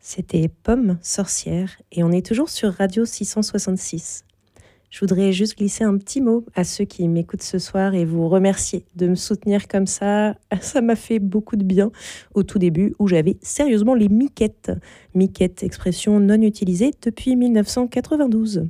C'était Pomme sorcière et on est toujours sur Radio 666. Je voudrais juste glisser un petit mot à ceux qui m'écoutent ce soir et vous remercier de me soutenir comme ça. Ça m'a fait beaucoup de bien au tout début où j'avais sérieusement les miquettes. Miquettes, expression non utilisée depuis 1992.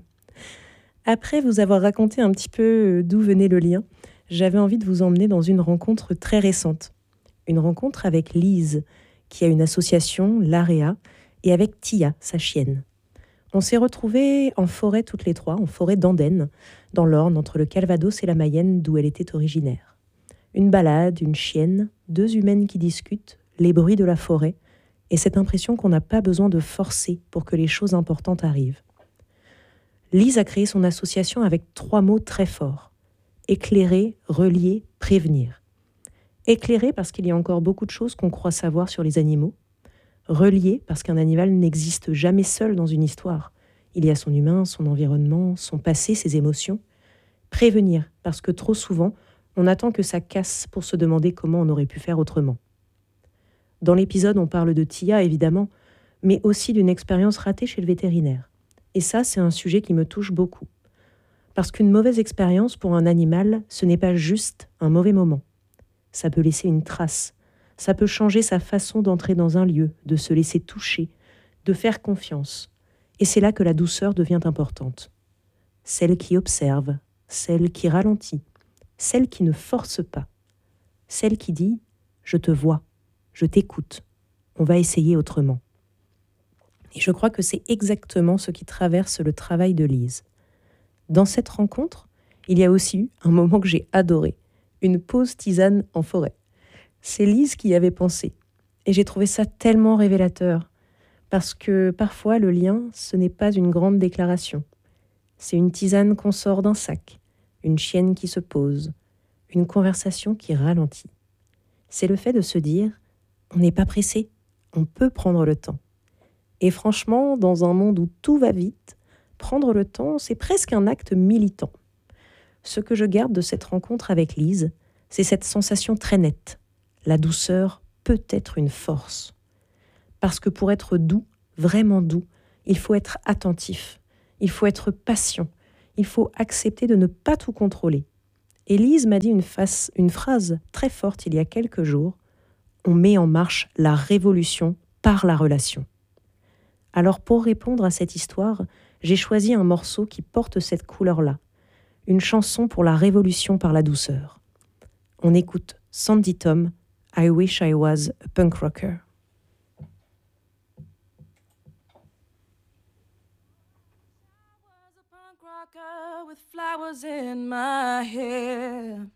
Après vous avoir raconté un petit peu d'où venait le lien, j'avais envie de vous emmener dans une rencontre très récente. Une rencontre avec Lise, qui a une association, l'AREA, et avec Tia, sa chienne. On s'est retrouvés en forêt toutes les trois, en forêt d'Andenne, dans l'Orne, entre le Calvados et la Mayenne, d'où elle était originaire. Une balade, une chienne, deux humaines qui discutent, les bruits de la forêt, et cette impression qu'on n'a pas besoin de forcer pour que les choses importantes arrivent. Lise a créé son association avec 3 mots très forts. Éclairer, relier, prévenir. Éclairer parce qu'il y a encore beaucoup de choses qu'on croit savoir sur les animaux. Relier parce qu'un animal n'existe jamais seul dans une histoire. Il y a son humain, son environnement, son passé, ses émotions. Prévenir parce que trop souvent, on attend que ça casse pour se demander comment on aurait pu faire autrement. Dans l'épisode, on parle de Tia, évidemment, mais aussi d'une expérience ratée chez le vétérinaire. Et ça, c'est un sujet qui me touche beaucoup. Parce qu'une mauvaise expérience pour un animal, ce n'est pas juste un mauvais moment. Ça peut laisser une trace. Ça peut changer sa façon d'entrer dans un lieu, de se laisser toucher, de faire confiance. Et c'est là que la douceur devient importante. Celle qui observe, celle qui ralentit, celle qui ne force pas, celle qui dit « je te vois, je t'écoute, on va essayer autrement ». Et je crois que c'est exactement ce qui traverse le travail de Lise. Dans cette rencontre, il y a aussi eu un moment que j'ai adoré, une pause tisane en forêt. C'est Lise qui y avait pensé. Et j'ai trouvé ça tellement révélateur. Parce que parfois, le lien, ce n'est pas une grande déclaration. C'est une tisane qu'on sort d'un sac, une chienne qui se pose, une conversation qui ralentit. C'est le fait de se dire, on n'est pas pressé, on peut prendre le temps. Et franchement, dans un monde où tout va vite, prendre le temps, c'est presque un acte militant. Ce que je garde de cette rencontre avec Lise, c'est cette sensation très nette. La douceur peut être une force. Parce que pour être doux, vraiment doux, il faut être attentif, il faut être patient, il faut accepter de ne pas tout contrôler. Élise m'a dit une phrase très forte il y a quelques jours, « On met en marche la révolution par la relation ». Alors pour répondre à cette histoire, j'ai choisi un morceau qui porte cette couleur-là, une chanson pour la révolution par la douceur. On écoute Sandy Tom, I Wish I Was a Punk Rocker. With flowers in my hair,